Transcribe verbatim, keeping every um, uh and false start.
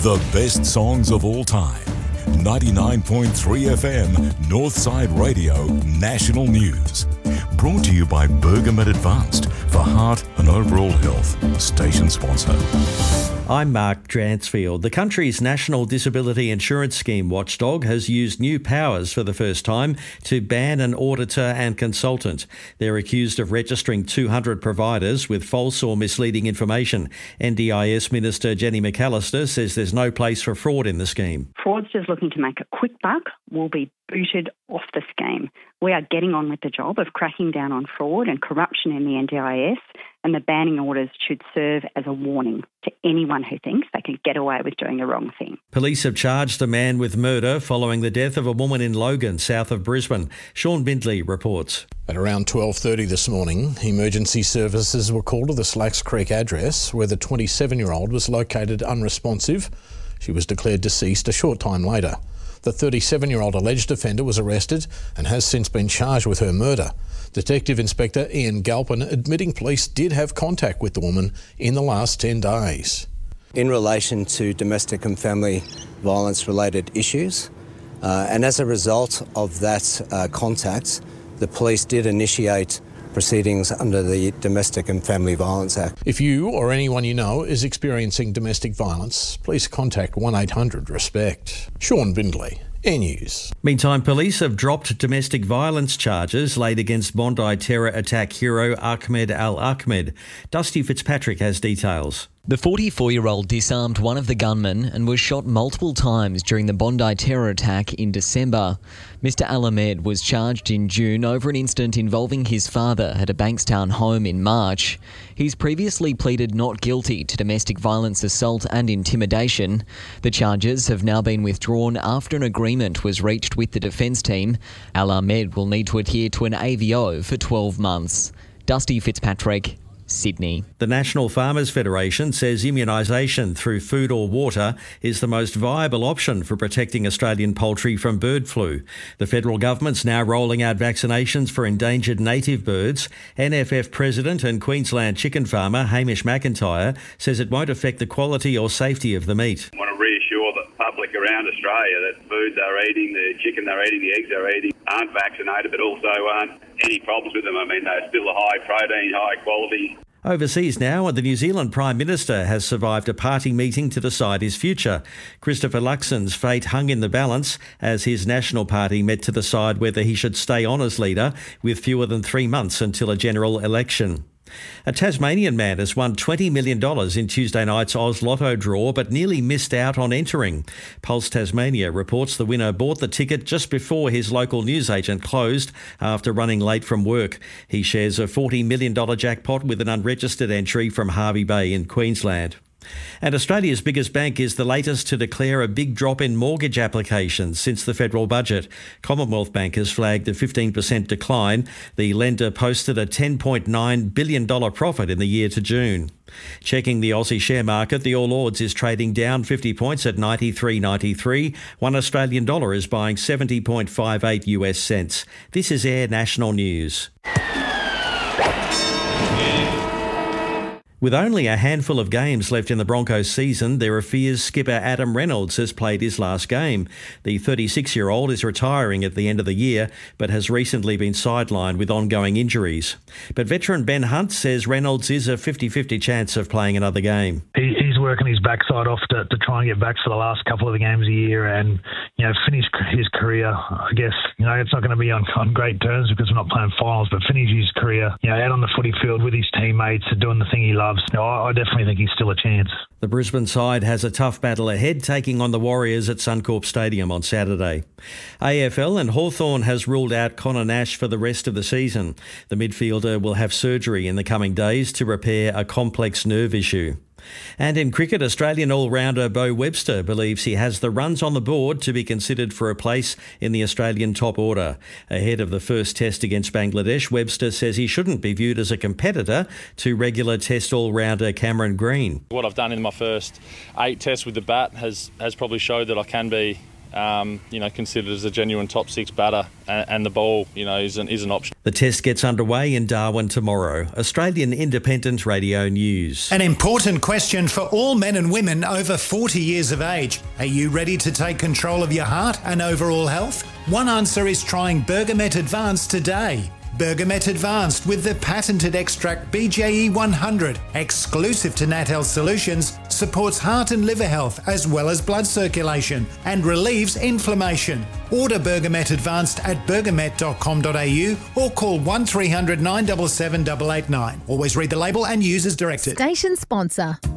The best songs of all time. ninety-nine point three F M, Northside Radio, National News. Brought to you by Bergamet Advanced for heart and overall health. Station sponsor. I'm Mark Dransfield. The country's National Disability Insurance Scheme watchdog has used new powers for the first time to ban an auditor and consultant. They're accused of registering two hundred providers with false or misleading information. N D I S Minister Jenny McAllister says there's no place for fraud in the scheme. Fraudsters looking to make a quick buck will be booted off the scheme. We are getting on with the job of cracking down on fraud and corruption in the N D I S, and the banning orders should serve as a warning to anyone who thinks they can get away with doing the wrong thing. Police have charged a man with murder following the death of a woman in Logan, south of Brisbane. Sean Bindley reports. At around twelve thirty this morning, emergency services were called to the Slacks Creek address where the twenty-seven-year-old was located unresponsive. She was declared deceased a short time later. The thirty-seven-year-old alleged offender was arrested and has since been charged with her murder. Detective Inspector Ian Galpin admitting police did have contact with the woman in the last ten days. In relation to domestic and family violence related issues, uh, and as a result of that uh, contact, the police did initiate proceedings under the Domestic and Family Violence Act. If you or anyone you know is experiencing domestic violence, please contact one eight hundred RESPECT. Sean Bindley, Air News. Meantime, police have dropped domestic violence charges laid against Bondi terror attack hero Ahmed Al-Ahmed. Dusty Fitzpatrick has details. The forty-four-year-old disarmed one of the gunmen and was shot multiple times during the Bondi terror attack in December. Mister Al-Ahmed was charged in June over an incident involving his father at a Bankstown home in March. He's previously pleaded not guilty to domestic violence assault and intimidation. The charges have now been withdrawn after an agreement was reached with the defence team. Al-Ahmed will need to adhere to an A V O for twelve months. Dusty Fitzpatrick, Sydney. The National Farmers Federation says immunisation through food or water is the most viable option for protecting Australian poultry from bird flu. The federal government's now rolling out vaccinations for endangered native birds. N F F President and Queensland chicken farmer Hamish McIntyre says it won't affect the quality or safety of the meat. I want to reassure the public around Australia that food they're eating, the chicken they're eating, the eggs they're eating aren't vaccinated, but also aren't any problems with them. I mean, they're still a high protein, high quality. Overseas now, and the New Zealand Prime Minister has survived a party meeting to decide his future. Christopher Luxon's fate hung in the balance as his National Party met to decide whether he should stay on as leader with fewer than three months until a general election. A Tasmanian man has won twenty million dollars in Tuesday night's Oz Lotto draw but nearly missed out on entering. Pulse Tasmania reports the winner bought the ticket just before his local newsagent closed after running late from work. He shares a forty million dollars jackpot with an unregistered entry from Hervey Bay in Queensland. And Australia's biggest bank is the latest to declare a big drop in mortgage applications since the federal budget. Commonwealth Bank has flagged a fifteen percent decline. The lender posted a ten point nine billion dollars profit in the year to June. Checking the Aussie share market, the All Ords is trading down fifty points at ninety-three ninety-three. One Australian dollar is buying seventy point five eight U S cents. This is Air National News. With only a handful of games left in the Broncos season, there are fears skipper Adam Reynolds has played his last game. The thirty-six-year-old is retiring at the end of the year, but has recently been sidelined with ongoing injuries. But veteran Ben Hunt says Reynolds is a fifty-fifty chance of playing another game. He, he's working his backside off to, to try and get back for the last couple of the games a year and, you know, finish his career. I guess, you know, it's not going to be on, on great terms because we're not playing finals, but finish his career, you know, out on the footy field with his teammates, doing the thing he loves. No, I definitely think he's still a chance. The Brisbane side has a tough battle ahead, taking on the Warriors at Suncorp Stadium on Saturday. A F L and Hawthorn has ruled out Connor Nash for the rest of the season. The midfielder will have surgery in the coming days to repair a complex nerve issue. And in cricket, Australian all-rounder Beau Webster believes he has the runs on the board to be considered for a place in the Australian top order. Ahead of the first test against Bangladesh, Webster says he shouldn't be viewed as a competitor to regular test all-rounder Cameron Green. What I've done in my first eight tests with the bat has, has probably showed that I can be um, you know, considered as a genuine top six batter, and, and the ball, you know, is an, is an option. The test gets underway in Darwin tomorrow. Australian Independent Radio News. An important question for all men and women over forty years of age. Are you ready to take control of your heart and overall health? One answer is trying Bergamet Advanced today. Bergamet Advanced with the patented extract B J E one hundred, exclusive to Nat Health Solutions, supports heart and liver health as well as blood circulation and relieves inflammation. Order Bergamet Advanced at bergamet dot com dot a u or call one three hundred nine seven seven eight eight nine. Always read the label and use as directed. Station sponsor.